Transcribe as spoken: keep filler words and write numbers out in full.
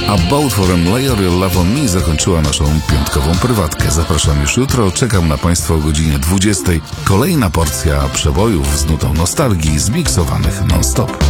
A Boat for a Layer Love on Me zakończyła naszą piątkową prywatkę. Zapraszam już jutro, czekam na Państwa o godzinie dwudziestej. Kolejna porcja przebojów z nutą nostalgii, zmiksowanych non-stop.